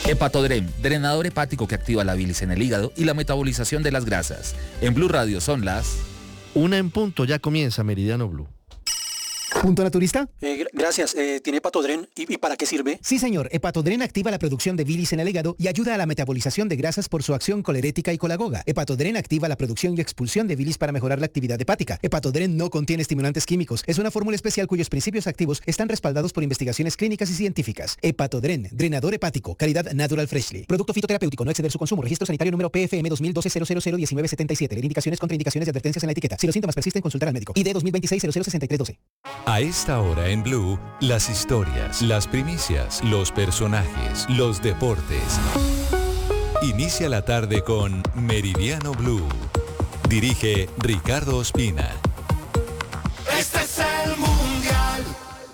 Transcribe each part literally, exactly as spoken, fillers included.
Hepatodren, drenador hepático que activa la bilis en el hígado y la metabolización de las grasas. En Blue Radio son las... Una en punto, ya comienza Meridiano Blue. ¿Punto naturista? Eh, gracias. Eh, ¿Tiene Hepatodren? ¿Y, ¿Y para qué sirve? Sí, señor. Hepatodren activa la producción de bilis en el hígado y ayuda a la metabolización de grasas por su acción colerética y colagoga. Hepatodren activa la producción y expulsión de bilis para mejorar la actividad hepática. Hepatodren no contiene estimulantes químicos. Es una fórmula especial cuyos principios activos están respaldados por investigaciones clínicas y científicas. Hepatodren, drenador hepático, calidad Natural Freshly. Producto fitoterapéutico, no exceder su consumo. Registro sanitario número P F M dos mil doce cero cero cero diecinueve setenta y siete. Leer indicaciones, contraindicaciones y advertencias en la etiqueta. Si los síntomas persisten, consultar al médico. I D dos mil veintiséis cero cero sesenta y tres doce. A esta hora en Blue, las historias, las primicias, los personajes, los deportes. Inicia la tarde con Meridiano Blue. Dirige Ricardo Ospina. Este es el Mundial.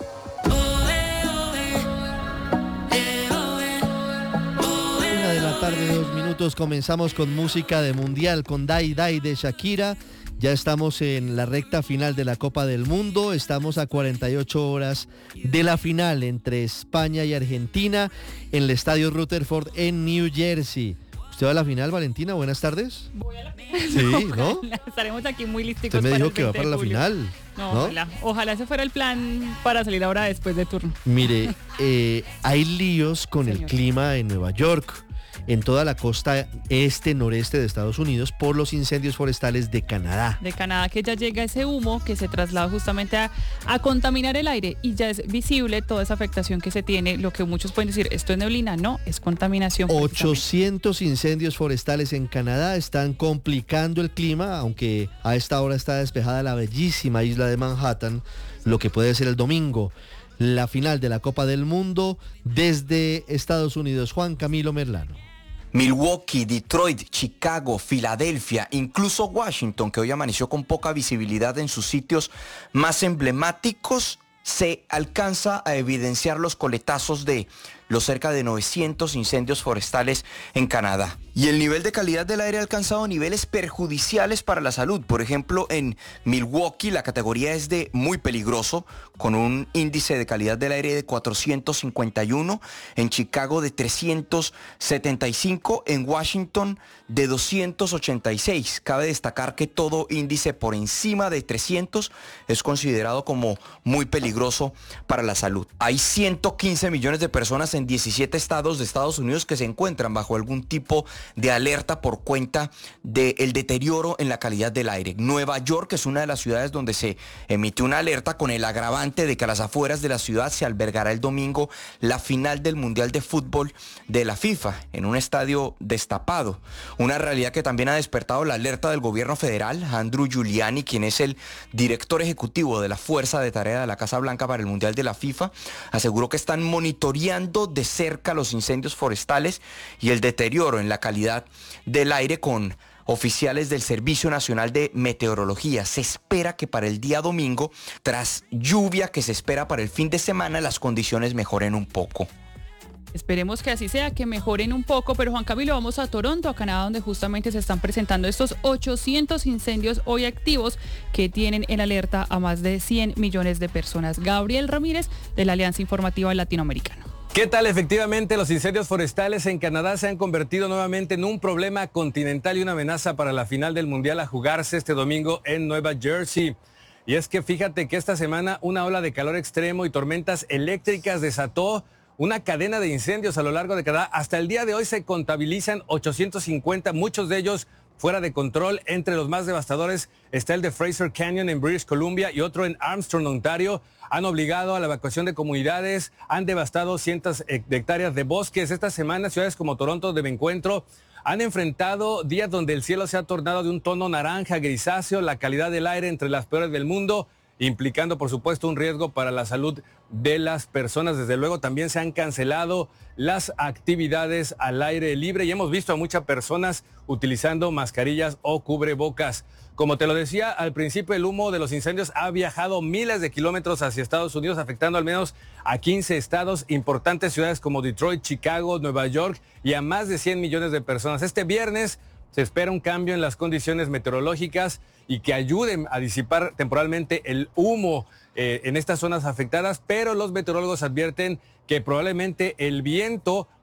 Una de la tarde, dos minutos, comenzamos con música de Mundial, con Dai Dai de Shakira. Ya estamos en la recta final de la Copa del Mundo, estamos a cuarenta y ocho horas de la final entre España y Argentina en el estadio Rutherford en New Jersey. ¿Usted va a la final, Valentina? Buenas tardes. Voy a la final. Sí, ¿no? Estaremos aquí muy listicos. Usted me para dijo el que va para la julio. final. No, ¿no? Ojalá, ojalá ese fuera el plan para salir ahora después de turno. Mire, eh, hay líos con Señor. el clima en Nueva York, en toda la costa este, noreste de Estados Unidos, por los incendios forestales de Canadá. De Canadá, que ya llega ese humo que se traslada justamente a, a contaminar el aire y ya es visible toda esa afectación que se tiene, lo que muchos pueden decir, esto es neblina, no, es contaminación. ochocientos incendios forestales en Canadá están complicando el clima, aunque a esta hora está despejada la bellísima isla de Manhattan, lo que puede ser el domingo. La final de la Copa del Mundo desde Estados Unidos. Juan Camilo Merlano. Milwaukee, Detroit, Chicago, Filadelfia, incluso Washington, que hoy amaneció con poca visibilidad en sus sitios más emblemáticos, se alcanza a evidenciar los coletazos de los cerca de novecientos incendios forestales en Canadá. Y el nivel de calidad del aire ha alcanzado niveles perjudiciales para la salud. Por ejemplo, en Milwaukee la categoría es de muy peligroso, con un índice de calidad del aire de cuatrocientos cincuenta y uno, en Chicago de trescientos setenta y cinco, en Washington de doscientos ochenta y seis. Cabe destacar que todo índice por encima de trescientos es considerado como muy peligroso para la salud. Hay ciento quince millones de personas en diecisiete estados de Estados Unidos que se encuentran bajo algún tipo de alerta por cuenta del deterioro en la calidad del aire. Nueva York es una de las ciudades donde se emite una alerta con el agravante de que a las afueras de la ciudad se albergará el domingo la final del Mundial de Fútbol de la FIFA en un estadio destapado. Una realidad que también ha despertado la alerta del gobierno federal. Andrew Giuliani, quien es el director ejecutivo de la Fuerza de Tarea de la Casa Blanca para el Mundial de la FIFA, aseguró que están monitoreando de cerca los incendios forestales y el deterioro en la calidad del aire con oficiales del Servicio Nacional de Meteorología. Se espera que para el día domingo, tras lluvia que se espera para el fin de semana, las condiciones mejoren un poco. Esperemos que así sea, que mejoren un poco, pero Juan Camilo, vamos a Toronto, a Canadá, donde justamente se están presentando estos ochocientos incendios hoy activos que tienen en alerta a más de cien millones de personas. Gabriel Ramírez, de la Alianza Informativa Latinoamericana. ¿Qué tal? Efectivamente, los incendios forestales en Canadá se han convertido nuevamente en un problema continental y una amenaza para la final del Mundial a jugarse este domingo en Nueva Jersey. Y es que fíjate que esta semana una ola de calor extremo y tormentas eléctricas desató una cadena de incendios a lo largo de Canadá. Hasta el día de hoy se contabilizan ochocientos cincuenta, muchos de ellos fuera de control. Entre los más devastadores está el de Fraser Canyon en British Columbia y otro en Armstrong, Ontario. Han obligado a la evacuación de comunidades, han devastado cientos de hectáreas de bosques. Esta semana ciudades como Toronto, donde me encuentro, han enfrentado días donde el cielo se ha tornado de un tono naranja grisáceo, la calidad del aire entre las peores del mundo, implicando por supuesto un riesgo para la salud de las personas. Desde luego también se han cancelado las actividades al aire libre y hemos visto a muchas personas utilizando mascarillas o cubrebocas. Como te lo decía al principio, el humo de los incendios ha viajado miles de kilómetros hacia Estados Unidos, afectando al menos a quince estados, importantes ciudades como Detroit, Chicago, Nueva York y a más de cien millones de personas. Este viernes se espera un cambio en las condiciones meteorológicas y que ayuden a disipar temporalmente el humo eh, en estas zonas afectadas, pero los meteorólogos advierten que probablemente el viento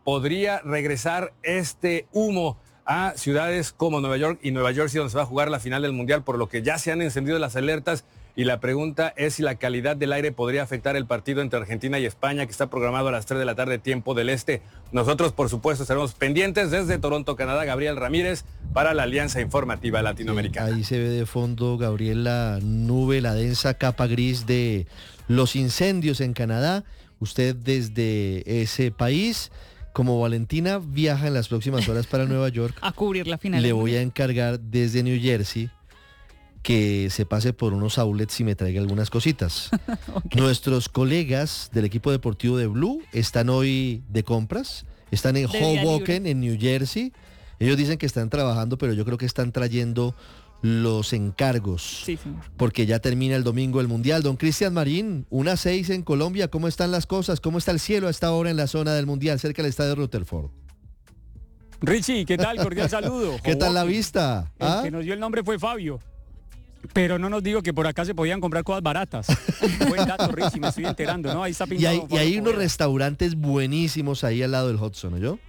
podría regresar este humo a ciudades como Nueva York y Nueva Jersey, donde se va a jugar la final del Mundial, por lo que ya se han encendido las alertas. Y la pregunta es si la calidad del aire podría afectar el partido entre Argentina y España, que está programado a las tres de la tarde, tiempo del este. Nosotros, por supuesto, estaremos pendientes desde Toronto, Canadá. Gabriel Ramírez para la Alianza Informativa Latinoamericana. Sí, ahí se ve de fondo, Gabriel, la nube, la densa capa gris de los incendios en Canadá. Usted desde ese país, como Valentina viaja en las próximas horas para Nueva York, a cubrir la final. Le voy a encargar desde New Jersey que se pase por unos outlets y me traiga algunas cositas. Okay. Nuestros colegas del equipo deportivo de Blue están hoy de compras, están en Hoboken, en New Jersey. Ellos dicen que están trabajando, pero yo creo que están trayendo los encargos, sí, sí. porque ya termina el domingo el Mundial. Don Cristian Marín, una seis en Colombia, ¿cómo están las cosas? ¿Cómo está el cielo a esta hora en la zona del Mundial, cerca del estadio Rutherford? Richie, ¿qué tal? Cordial saludo. ¿Qué tal la vista? ¿Ah? El que nos dio el nombre fue Fabio. Pero no nos digo que por acá se podían comprar cosas baratas. Buen dato, Richie, me estoy enterando, ¿no? Ahí está pintado. Y hay, y hay unos restaurantes buenísimos ahí al lado del Hudson, ¿no yo?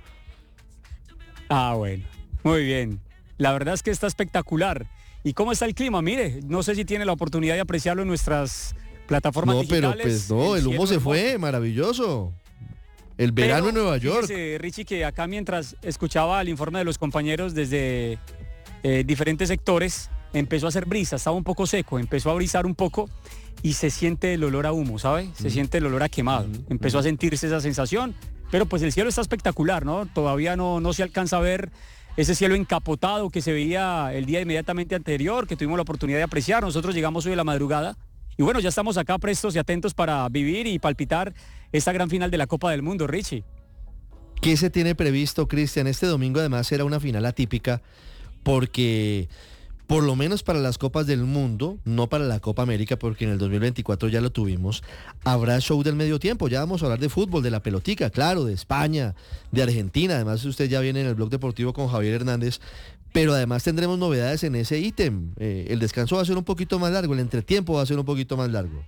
Ah, bueno. Muy bien. La verdad es que está espectacular. ¿Y cómo está el clima? Mire, no sé si tiene la oportunidad de apreciarlo en nuestras plataformas no, digitales. No, pero pues no, el, el humo se fue, hermoso. Maravilloso. El verano pero, en Nueva York. Fíjese, Richie, que acá mientras escuchaba el informe de los compañeros desde eh, diferentes sectores, empezó a hacer brisa, estaba un poco seco, empezó a brisar un poco y se siente el olor a humo, ¿sabe? Se mm. siente el olor a quemado. Mm. Empezó mm. a sentirse esa sensación, pero pues el cielo está espectacular, ¿no? Todavía no, no se alcanza a ver ese cielo encapotado que se veía el día inmediatamente anterior, que tuvimos la oportunidad de apreciar. Nosotros llegamos hoy a la madrugada y bueno, ya estamos acá prestos y atentos para vivir y palpitar esta gran final de la Copa del Mundo, Richie. ¿Qué se tiene previsto, Cristian? Este domingo además será una final atípica porque, por lo menos para las Copas del Mundo, no para la Copa América, porque en el dos mil veinticuatro ya lo tuvimos, habrá show del medio tiempo. Ya vamos a hablar de fútbol, de la pelotica, claro, de España, de Argentina. Además, usted ya viene en el blog deportivo con Javier Hernández, pero además tendremos novedades en ese ítem. Eh, el descanso va a ser un poquito más largo, el entretiempo va a ser un poquito más largo.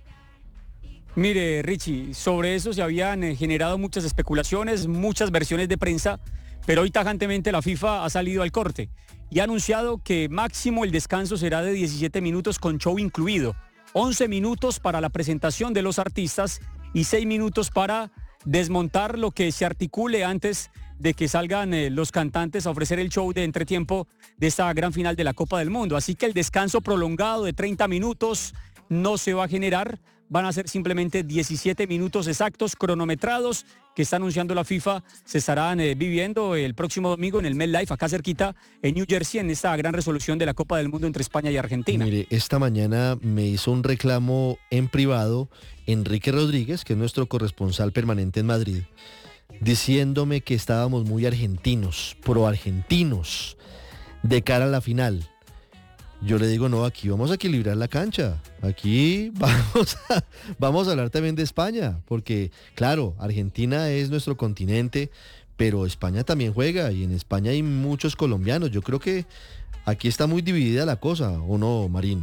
Mire, Richie, sobre eso se habían eh, generado muchas especulaciones, muchas versiones de prensa, pero hoy tajantemente la FIFA ha salido al corte y ha anunciado que máximo el descanso será de diecisiete minutos con show incluido, once minutos para la presentación de los artistas y seis minutos para desmontar lo que se articule antes de que salgan eh, los cantantes a ofrecer el show de entretiempo de esta gran final de la Copa del Mundo. Así que el descanso prolongado de treinta minutos no se va a generar. Van a ser simplemente diecisiete minutos exactos, cronometrados, que está anunciando la FIFA, se estarán eh, viviendo el próximo domingo en el MetLife, acá cerquita, en New Jersey, en esta gran resolución de la Copa del Mundo entre España y Argentina. Mire, esta mañana me hizo un reclamo en privado Enrique Rodríguez, que es nuestro corresponsal permanente en Madrid, diciéndome que estábamos muy argentinos, pro-argentinos, de cara a la final. Yo le digo, no, aquí vamos a equilibrar la cancha, aquí vamos a, vamos a hablar también de España, porque claro, Argentina es nuestro continente, pero España también juega y en España hay muchos colombianos. Yo creo que aquí está muy dividida la cosa, ¿o no, Marín?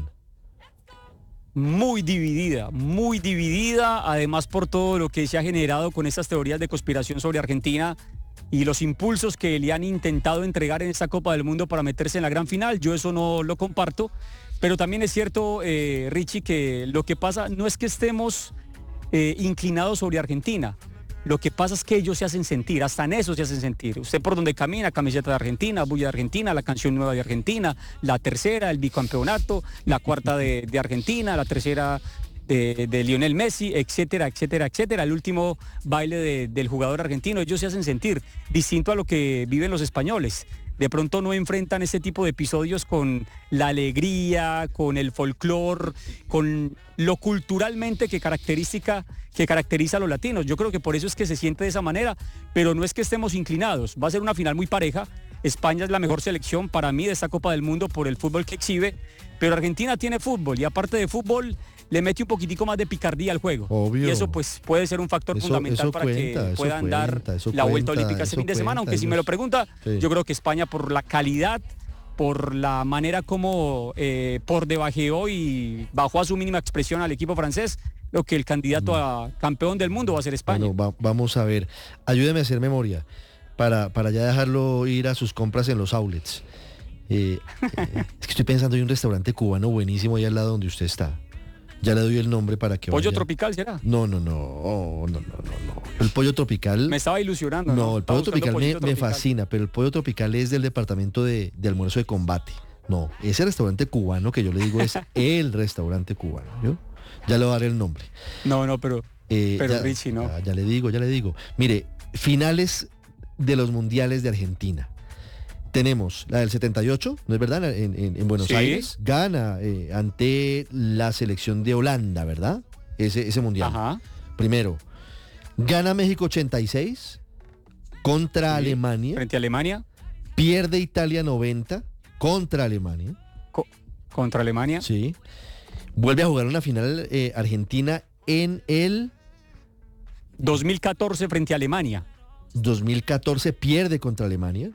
Muy dividida, muy dividida, además por todo lo que se ha generado con estas teorías de conspiración sobre Argentina y los impulsos que le han intentado entregar en esta Copa del Mundo para meterse en la gran final. Yo eso no lo comparto, pero también es cierto, eh, Richie, que lo que pasa no es que estemos eh, inclinados sobre Argentina. Lo que pasa es que ellos se hacen sentir, hasta en eso se hacen sentir. Usted por donde camina, camiseta de Argentina, bulla de Argentina, la canción nueva de Argentina, la tercera, el bicampeonato, la cuarta de, de Argentina, la tercera de, de Lionel Messi, etcétera, etcétera, etcétera. El último baile de, del jugador argentino, ellos se hacen sentir, distinto a lo que viven los españoles. De pronto no enfrentan ese tipo de episodios con la alegría, con el folclore, con lo culturalmente que, característica, que caracteriza a los latinos. Yo creo que por eso es que se siente de esa manera, pero no es que estemos inclinados. Va a ser una final muy pareja. España es la mejor selección para mí de esta Copa del Mundo por el fútbol que exhibe, pero Argentina tiene fútbol y aparte de fútbol le mete un poquitico más de picardía al juego. Obvio. Y eso pues puede ser un factor eso, fundamental eso para cuenta, que puedan cuenta, dar la cuenta, vuelta olímpica este fin de cuenta, semana, aunque ellos... si me lo pregunta, sí. Yo creo que España por la calidad, por la manera como eh, por debajeó y bajó a su mínima expresión al equipo francés, lo que el candidato mm. a campeón del mundo va a ser España. Bueno, va, vamos a ver, ayúdeme a hacer memoria. para, para ya dejarlo ir a sus compras en los outlets. Eh, eh, es que estoy pensando, hay un restaurante cubano buenísimo ahí al lado donde usted está. Ya le doy el nombre para que ¿Pollo vaya. tropical será? No, no, no, oh, no, no, no, no. El pollo tropical. Me estaba ilusionando. No, No, el pollo tropical me, tropical me fascina, pero el pollo tropical es del departamento de, de almuerzo de combate. No, ese restaurante cubano que yo le digo es el restaurante cubano. ¿yo? Ya le voy a dar el nombre. No, no, pero, eh, pero ya, Richie, no. Ya, ya le digo, ya le digo. Mire, finales de los mundiales de Argentina. Tenemos la del setenta y ocho, ¿no es verdad? En, en, en Buenos Sí. Aires. Gana eh, ante la selección de Holanda, ¿verdad? Ese, ese mundial. Ajá. Primero. Gana México ochenta y seis contra Sí. Alemania. Frente a Alemania. Pierde Italia noventa contra Alemania. Co- contra Alemania. Sí. Vuelve a jugar una final eh, Argentina en el dos mil catorce frente a Alemania. dos mil catorce, pierde contra Alemania.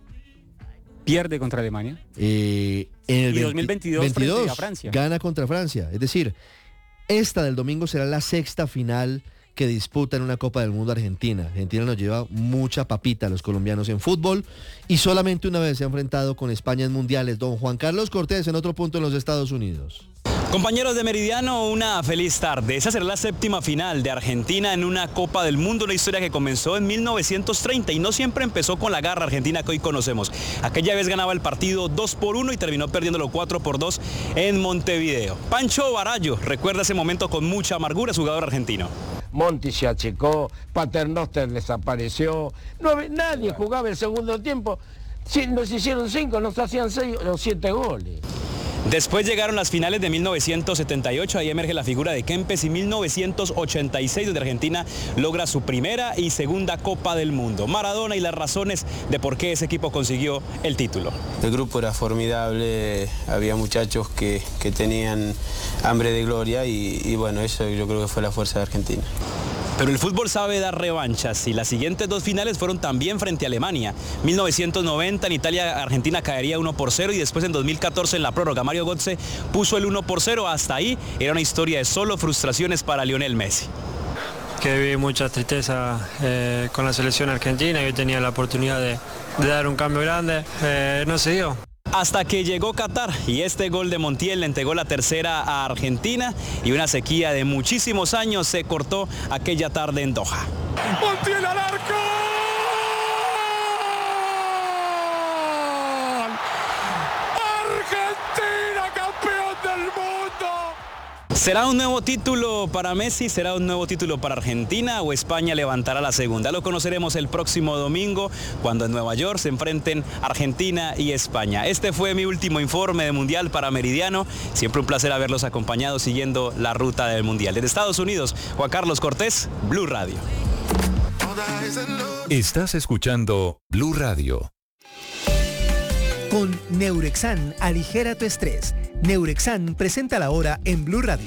Pierde contra Alemania. Eh, en el Y dos mil veintidós frente a Francia. Gana contra Francia. Es decir, esta del domingo será la sexta final que disputa en una Copa del Mundo Argentina. Argentina nos lleva mucha papita a los colombianos en fútbol y solamente una vez se ha enfrentado con España en mundiales. Don Juan Carlos Cortés en otro punto en los Estados Unidos. Compañeros de Meridiano, una feliz tarde. Esa será la séptima final de Argentina en una Copa del Mundo, una historia que comenzó en mil novecientos treinta y no siempre empezó con la garra argentina que hoy conocemos. Aquella vez ganaba el partido dos por uno y terminó perdiéndolo cuatro por dos en Montevideo. Pancho Barallo recuerda ese momento con mucha amargura, jugador argentino. Monti se achicó, Paternoster desapareció, no, nadie jugaba el segundo tiempo, si nos hicieron cinco, nos hacían seis o siete goles. Después llegaron las finales de mil novecientos setenta y ocho, ahí emerge la figura de Kempes, y mil novecientos ochenta y seis, donde Argentina logra su primera y segunda Copa del Mundo. Maradona y las razones de por qué ese equipo consiguió el título. El grupo era formidable, había muchachos que, que tenían hambre de gloria y, y bueno, eso yo creo que fue la fuerza de Argentina. Pero el fútbol sabe dar revanchas y las siguientes dos finales fueron también frente a Alemania. mil novecientos noventa en Italia, Argentina caería uno por cero y después en dos mil catorce en la prórroga Mario Götze puso el uno por cero. Hasta ahí era una historia de solo frustraciones para Lionel Messi. Que viví mucha tristeza eh, con la selección argentina. Yo tenía la oportunidad de, de dar un cambio grande, eh, no se dio. Hasta que llegó Qatar y este gol de Montiel le entregó la tercera a Argentina y una sequía de muchísimos años se cortó aquella tarde en Doha. Montiel al arco. Argentina, campeón del mundo. ¿Será un nuevo título para Messi? ¿Será un nuevo título para Argentina? ¿O España levantará la segunda? Lo conoceremos el próximo domingo cuando en Nueva York se enfrenten Argentina y España. Este fue mi último informe de Mundial para Meridiano. Siempre un placer haberlos acompañado siguiendo la ruta del Mundial. Desde Estados Unidos, Juan Carlos Cortés, Blue Radio. Estás escuchando Blue Radio. Con Neurexan, aligera tu estrés. Neurexan presenta la hora en Blue Radio.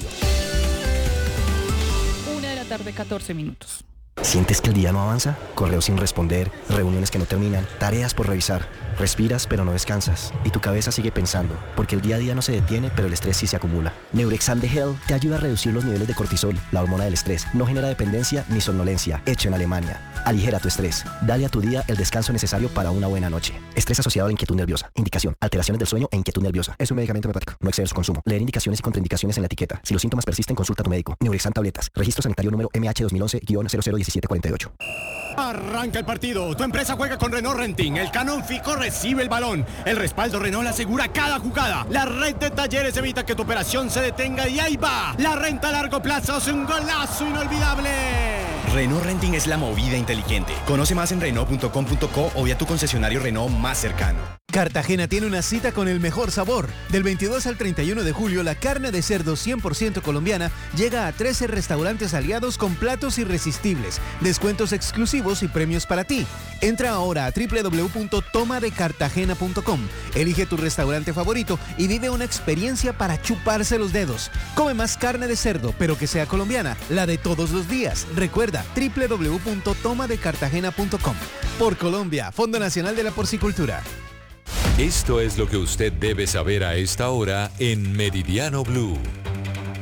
Una de la tarde, catorce minutos. ¿Sientes que el día no avanza? Correos sin responder, reuniones que no terminan, tareas por revisar. Respiras pero no descansas y tu cabeza sigue pensando, porque el día a día no se detiene, pero el estrés sí se acumula. Neurexan de Hell te ayuda a reducir los niveles de cortisol, la hormona del estrés. No genera dependencia ni somnolencia. Hecho en Alemania. Aligera tu estrés. Dale a tu día el descanso necesario para una buena noche. Estrés asociado a la inquietud nerviosa. Indicación: alteraciones del sueño e inquietud nerviosa. Es un medicamento homeopático. No exceder su consumo. Leer indicaciones y contraindicaciones en la etiqueta. Si los síntomas persisten, consulta a tu médico. Neurexan tabletas. Registro sanitario número M H dos mil once guion cero cero diecisiete cuarenta y ocho. Arranca el partido. Tu empresa juega con Renault Renting. El Canon Fico recibe el balón. El respaldo Renault asegura cada jugada. La red de talleres evita que tu operación se detenga y ahí va. La renta a largo plazo es un golazo inolvidable. Renault Renting es la movida inteligente. Conoce más en Renault punto com punto co o vía tu concesionario Renault más cercano. Cartagena tiene una cita con el mejor sabor. Del veintidós al treinta y uno de julio, la carne de cerdo cien por ciento colombiana llega a trece restaurantes aliados con platos irresistibles, descuentos exclusivos y premios para ti. Entra ahora a doble u doble u doble u punto toma de cartagena punto com, elige tu restaurante favorito y vive una experiencia para chuparse los dedos. Come más carne de cerdo, pero que sea colombiana, la de todos los días. Recuerda, doble u doble u doble u punto toma de cartagena punto com. Por Colombia, Fondo Nacional de la Porcicultura. Esto es lo que usted debe saber a esta hora en Meridiano Blue.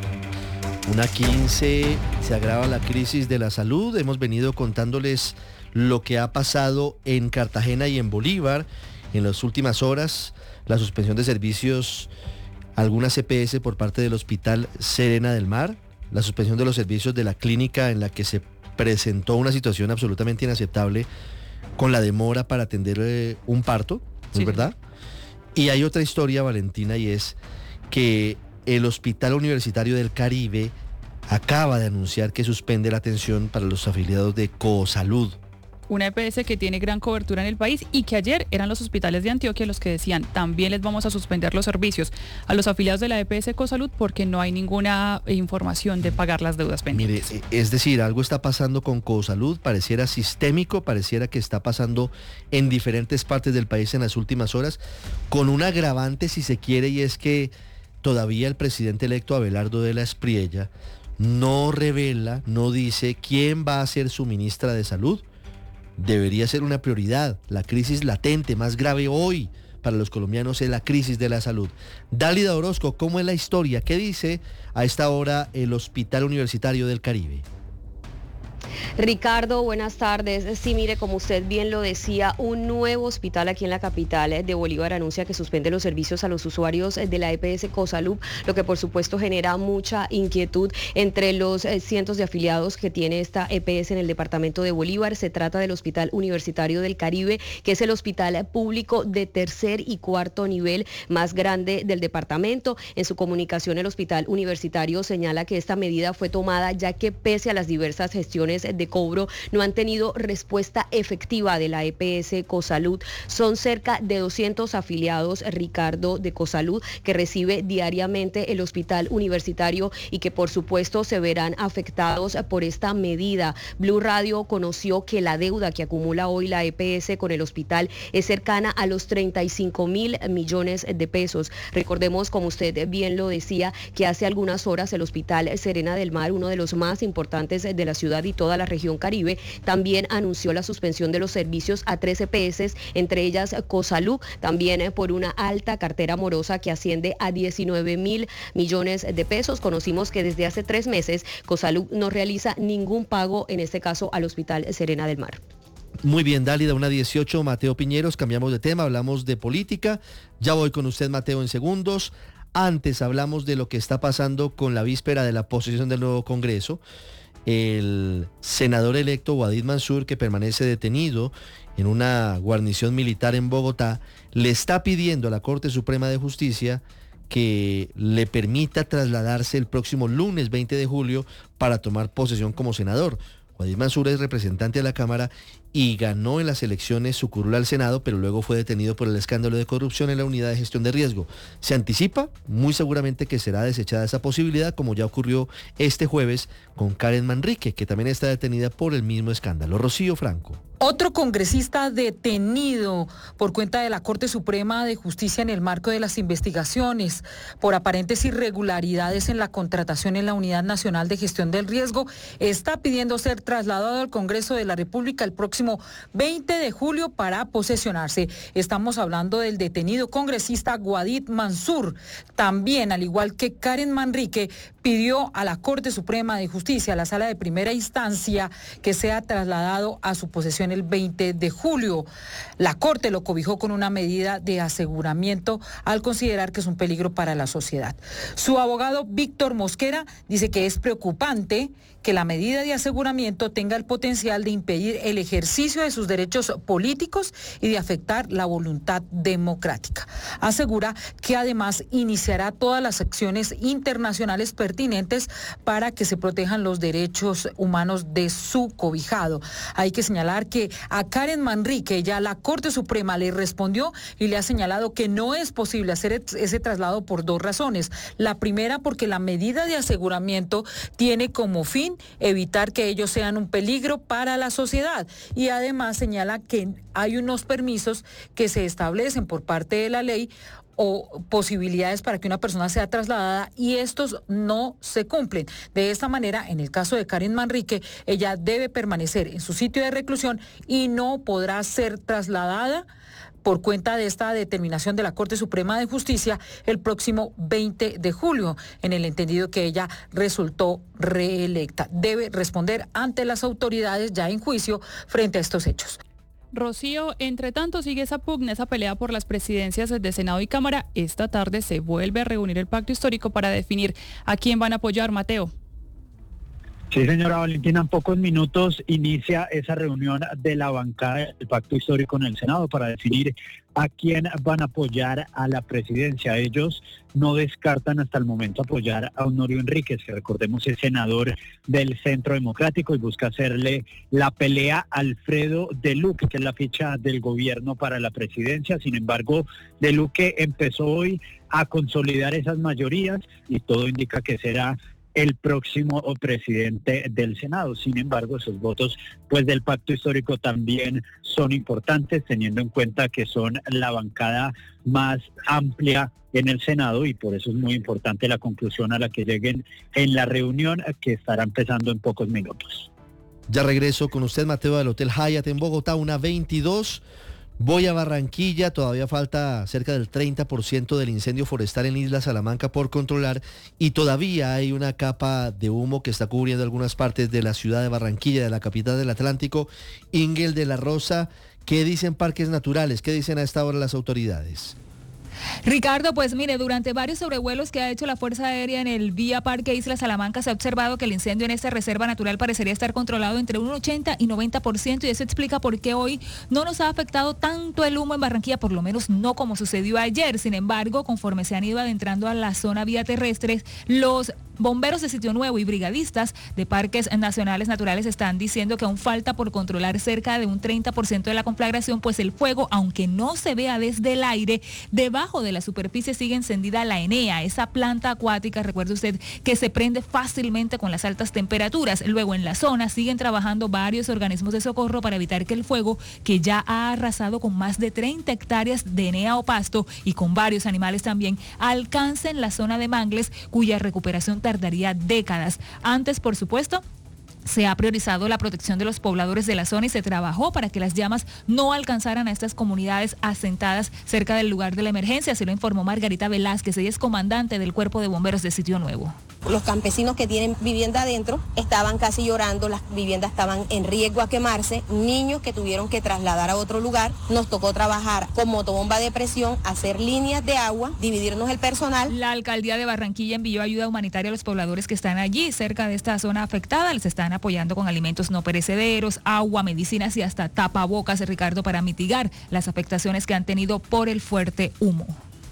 Una quince, se agrava la crisis de la salud. Hemos venido contándoles lo que ha pasado en Cartagena y en Bolívar en las últimas horas, la suspensión de servicios, algunas E P S por parte del Hospital Serena del Mar, la suspensión de los servicios de la clínica en la que se presentó una situación absolutamente inaceptable con la demora para atender eh, un parto, ¿no es verdad? Y hay otra historia, Valentina, y es que el Hospital Universitario del Caribe acaba de anunciar que suspende la atención para los afiliados de Cosalud. Una E P S que tiene gran cobertura en el país y que ayer eran los hospitales de Antioquia los que decían también les vamos a suspender los servicios a los afiliados de la E P S Cosalud porque no hay ninguna información de pagar las deudas pendientes. Mire, es decir, algo está pasando con Cosalud, pareciera sistémico, pareciera que está pasando en diferentes partes del país en las últimas horas, con un agravante si se quiere, y es que todavía el presidente electo Abelardo de la Espriella no revela, no dice quién va a ser su ministra de Salud. Debería ser una prioridad. La crisis latente más grave hoy para los colombianos es la crisis de la salud. Dálida Orozco, ¿cómo es la historia? ¿Qué dice a esta hora el Hospital Universitario del Caribe? Ricardo, buenas tardes. Sí, mire, como usted bien lo decía, un nuevo hospital aquí en la capital de Bolívar anuncia que suspende los servicios a los usuarios de la E P S Cosalud, lo que por supuesto genera mucha inquietud entre los cientos de afiliados que tiene esta E P S en el departamento de Bolívar. Se trata del Hospital Universitario del Caribe, que es el hospital público de tercer y cuarto nivel más grande del departamento. En su comunicación, el Hospital Universitario señala que esta medida fue tomada ya que pese a las diversas gestiones de cobro no han tenido respuesta efectiva de la E P S Cosalud. Son cerca de doscientos afiliados, Ricardo, de Cosalud que recibe diariamente el hospital universitario y que por supuesto se verán afectados por esta medida. Blue Radio conoció que la deuda que acumula hoy la E P S con el hospital es cercana a los treinta y cinco mil millones de pesos. Recordemos, como usted bien lo decía, que hace algunas horas el Hospital Serena del Mar, uno de los más importantes de la ciudad y toda la región Caribe, también anunció la suspensión de los servicios a tres E P S, entre ellas Cosalud, también por una alta cartera morosa que asciende a diecinueve mil millones de pesos. Conocimos que desde hace tres meses Cosalud no realiza ningún pago, en este caso al Hospital Serena del Mar. Muy bien, Dálida, una dieciocho, Mateo Piñeros, cambiamos de tema, hablamos de política. Ya voy con usted, Mateo, en segundos. Antes hablamos de lo que está pasando con la víspera de la posesión del nuevo Congreso. El senador electo Wadid Mansur, que permanece detenido en una guarnición militar en Bogotá, le está pidiendo a la Corte Suprema de Justicia que le permita trasladarse el próximo lunes veinte de julio para tomar posesión como senador. Wadid Mansur es representante de la Cámara y ganó en las elecciones su curul al Senado, pero luego fue detenido por el escándalo de corrupción en la unidad de gestión de riesgo. Se anticipa muy seguramente que será desechada esa posibilidad, como ya ocurrió este jueves con Karen Manrique, que también está detenida por el mismo escándalo. Rocío Franco. Otro congresista detenido por cuenta de la Corte Suprema de Justicia en el marco de las investigaciones por aparentes irregularidades en la contratación en la Unidad Nacional de Gestión del Riesgo está pidiendo ser trasladado al Congreso de la República el próximo veinte de julio para posesionarse. Estamos hablando del detenido congresista Wadid Mansur. También, al igual que Karen Manrique, pidió a la Corte Suprema de Justicia, a la Sala de Primera Instancia, que sea trasladado a su posesión el veinte de julio. La Corte lo cobijó con una medida de aseguramiento al considerar que es un peligro para la sociedad. Su abogado Víctor Mosquera dice que es preocupante que la medida de aseguramiento tenga el potencial de impedir el ejercicio de sus derechos políticos y de afectar la voluntad democrática. Asegura que además iniciará todas las acciones internacionales pertinentes para que se protejan los derechos humanos de su cobijado. Hay que señalar que a Karen Manrique ya la Corte Suprema le respondió y le ha señalado que no es posible hacer ese traslado por dos razones. La primera, porque la medida de aseguramiento tiene como fin evitar que ellos sean un peligro para la sociedad, y además señala que hay unos permisos que se establecen por parte de la ley o posibilidades para que una persona sea trasladada y estos no se cumplen. De esta manera, en el caso de Karen Manrique, ella debe permanecer en su sitio de reclusión y no podrá ser trasladada por cuenta de esta determinación de la Corte Suprema de Justicia el próximo veinte de julio, en el entendido que ella resultó reelecta. Debe responder ante las autoridades ya en juicio frente a estos hechos. Rocío, entre tanto sigue esa pugna, esa pelea por las presidencias de Senado y Cámara. Esta tarde se vuelve a reunir el pacto histórico para definir a quién van a apoyar, Mateo. Sí, señora Valentina, en pocos minutos inicia esa reunión de la bancada del Pacto Histórico en el Senado para definir a quién van a apoyar a la presidencia. Ellos no descartan hasta el momento apoyar a Honorio Enríquez, que recordemos es senador del Centro Democrático y busca hacerle la pelea a Alfredo de Luque, que es la ficha del gobierno para la presidencia. Sin embargo, de Luque empezó hoy a consolidar esas mayorías y todo indica que será el próximo presidente del Senado. Sin embargo, esos votos pues del pacto histórico también son importantes, teniendo en cuenta que son la bancada más amplia en el Senado y por eso es muy importante la conclusión a la que lleguen en la reunión que estará empezando en pocos minutos. Ya regreso con usted, Mateo, del Hotel Hyatt en Bogotá, una veintidós. Voy a Barranquilla, todavía falta cerca del treinta por ciento del incendio forestal en Isla Salamanca por controlar y todavía hay una capa de humo que está cubriendo algunas partes de la ciudad de Barranquilla, de la capital del Atlántico. Ingel de la Rosa, ¿qué dicen Parques Naturales? ¿Qué dicen a esta hora las autoridades? Ricardo, pues mire, durante varios sobrevuelos que ha hecho la Fuerza Aérea en el Vía Parque Isla Salamanca se ha observado que el incendio en esta reserva natural parecería estar controlado entre un ochenta y noventa por ciento y eso explica por qué hoy no nos ha afectado tanto el humo en Barranquilla, por lo menos no como sucedió ayer. Sin embargo, conforme se han ido adentrando a la zona vía terrestre, los bomberos de Sitio Nuevo y brigadistas de Parques Nacionales Naturales están diciendo que aún falta por controlar cerca de un treinta por ciento de la conflagración, pues el fuego, aunque no se vea desde el aire, debajo de la superficie sigue encendida la enea, esa planta acuática, recuerde usted, que se prende fácilmente con las altas temperaturas. Luego en la zona siguen trabajando varios organismos de socorro para evitar que el fuego, que ya ha arrasado con más de treinta hectáreas de enea o pasto y con varios animales también, alcance en la zona de Mangles, cuya recuperación tardaría décadas. Antes, por supuesto, se ha priorizado la protección de los pobladores de la zona y se trabajó para que las llamas no alcanzaran a estas comunidades asentadas cerca del lugar de la emergencia, así lo informó Margarita Velázquez, ella es comandante del Cuerpo de Bomberos de Sitio Nuevo. Los campesinos que tienen vivienda adentro estaban casi llorando, las viviendas estaban en riesgo a quemarse, niños que tuvieron que trasladar a otro lugar, nos tocó trabajar con motobomba de presión, hacer líneas de agua, dividirnos el personal. La alcaldía de Barranquilla envió ayuda humanitaria a los pobladores que están allí, cerca de esta zona afectada, les están apoyando con alimentos no perecederos, agua, medicinas y hasta tapabocas, Ricardo, para mitigar las afectaciones que han tenido por el fuerte humo.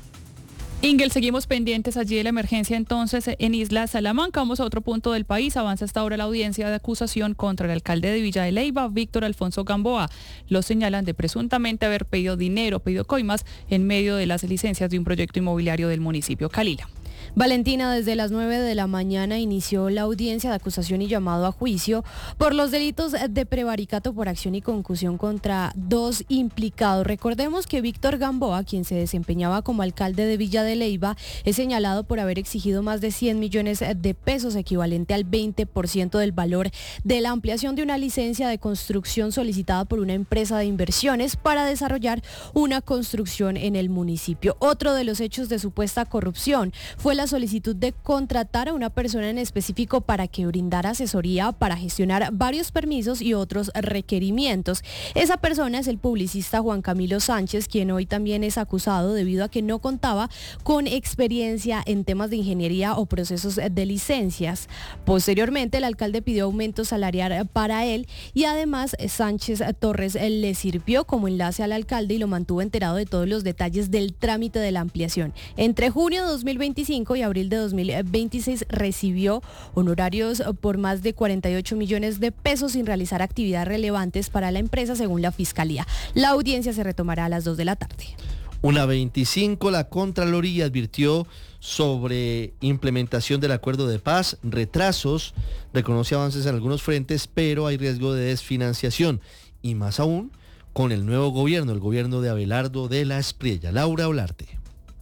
Ingel, seguimos pendientes allí de la emergencia entonces en Isla Salamanca. Vamos a otro punto del país. Avanza hasta ahora la audiencia de acusación contra el alcalde de Villa de Leyva, Víctor Alfonso Gamboa. Lo señalan de presuntamente haber pedido dinero, pedido coimas en medio de las licencias de un proyecto inmobiliario del municipio. Calila. Valentina, desde las nueve de la mañana inició la audiencia de acusación y llamado a juicio por los delitos de prevaricato por acción y concusión contra dos implicados. Recordemos que Víctor Gamboa, quien se desempeñaba como alcalde de Villa de Leyva, es señalado por haber exigido más de cien millones de pesos, equivalente al veinte por ciento del valor de la ampliación de una licencia de construcción solicitada por una empresa de inversiones para desarrollar una construcción en el municipio. Otro de los hechos de supuesta corrupción fue la solicitud de contratar a una persona en específico para que brindara asesoría para gestionar varios permisos y otros requerimientos. Esa persona es el publicista Juan Camilo Sánchez, quien hoy también es acusado debido a que no contaba con experiencia en temas de ingeniería o procesos de licencias. Posteriormente, el alcalde pidió aumento salarial para él y además Sánchez Torres le sirvió como enlace al alcalde y lo mantuvo enterado de todos los detalles del trámite de la ampliación. Entre junio de dos mil veinticinco y abril de dos mil veintiséis recibió honorarios por más de cuarenta y ocho millones de pesos sin realizar actividades relevantes para la empresa, según la Fiscalía. La audiencia se retomará a las dos de la tarde. Una veinticinco, la Contraloría advirtió sobre implementación del acuerdo de paz, retrasos, reconoce avances en algunos frentes, pero hay riesgo de desfinanciación y más aún con el nuevo gobierno, el gobierno de Abelardo de la Espriella. Laura Olarte.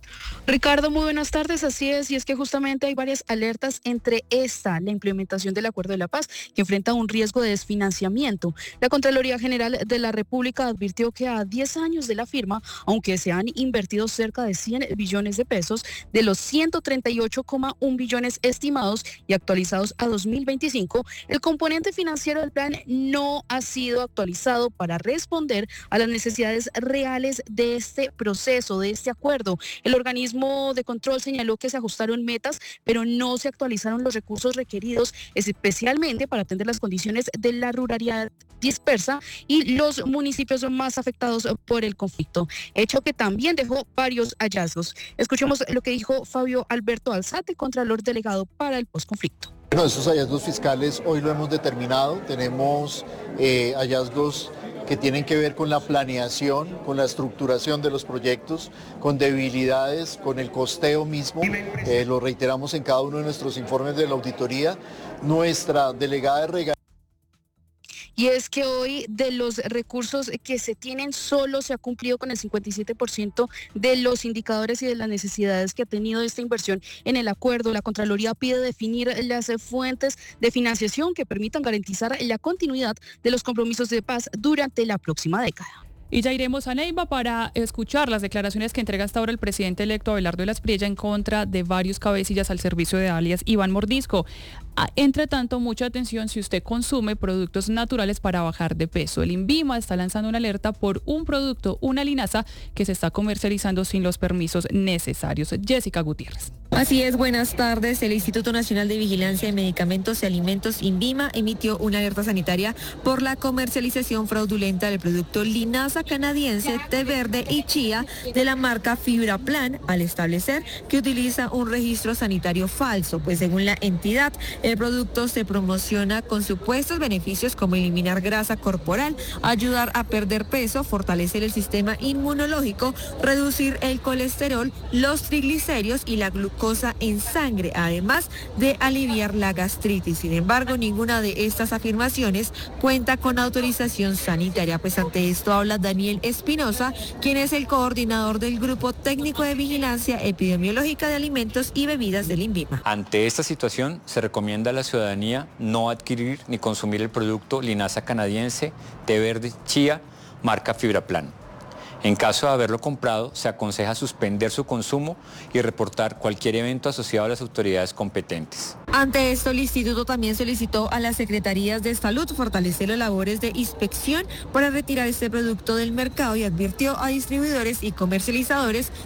Ricardo, muy buenas tardes, así es, y es que justamente hay varias alertas, entre esta, la implementación del Acuerdo de la Paz, que enfrenta un riesgo de desfinanciamiento. La Contraloría General de la República advirtió que a diez años de la firma, aunque se han invertido cerca de cien billones de pesos, de los ciento treinta y ocho coma uno billones estimados y actualizados a dos mil veinticinco, el componente financiero del plan no ha sido actualizado para responder a las necesidades reales de este proceso, de este acuerdo. El organismo de control señaló que se ajustaron metas, pero no se actualizaron los recursos requeridos, especialmente para atender las condiciones de la ruralidad dispersa y los municipios más afectados por el conflicto, hecho que también dejó varios hallazgos. Escuchemos lo que dijo Fabio Alberto Alzate, contralor delegado para el posconflicto. Bueno, esos hallazgos fiscales hoy lo hemos determinado, tenemos eh, hallazgos que tienen que ver con la planeación, con la estructuración de los proyectos, con debilidades, con el costeo mismo. Eh, lo reiteramos en cada uno de nuestros informes de la auditoría. Nuestra delegada de regalías. Y es que hoy de los recursos que se tienen solo se ha cumplido con el cincuenta y siete por ciento de los indicadores y de las necesidades que ha tenido esta inversión en el acuerdo. La Contraloría pide definir las fuentes de financiación que permitan garantizar la continuidad de los compromisos de paz durante la próxima década. Y ya iremos a Neiva para escuchar las declaraciones que entrega hasta ahora el presidente electo Abelardo de la Espriella en contra de varios cabecillas al servicio de alias Iván Mordisco. Entre tanto, mucha atención si usted consume productos naturales para bajar de peso. El INVIMA está lanzando una alerta por un producto, una linaza, que se está comercializando sin los permisos necesarios. Jessica Gutiérrez. Así es, buenas tardes. El Instituto Nacional de Vigilancia de Medicamentos y Alimentos, INVIMA, emitió una alerta sanitaria por la comercialización fraudulenta del producto linaza canadiense, té verde y chía de la marca FibraPlan, al establecer que utiliza un registro sanitario falso, pues según la entidad, el producto se promociona con supuestos beneficios como eliminar grasa corporal, ayudar a perder peso, fortalecer el sistema inmunológico, reducir el colesterol, los triglicéridos y la glucosa en sangre, además de aliviar la gastritis. Sin embargo, ninguna de estas afirmaciones cuenta con autorización sanitaria. Pues ante esto habla Daniel Espinosa, quien es el coordinador del Grupo Técnico de Vigilancia Epidemiológica de Alimentos y Bebidas del INVIMA. Ante esta situación, se recomienda a la ciudadanía no adquirir ni consumir el producto linaza canadiense, té verde chía, marca FibraPlan. En caso de haberlo comprado, se aconseja suspender su consumo y reportar cualquier evento asociado a las autoridades competentes. Ante esto, el instituto también solicitó a las secretarías de salud fortalecer las labores de inspección para retirar este producto del mercado y advirtió a distribuidores y comercializadores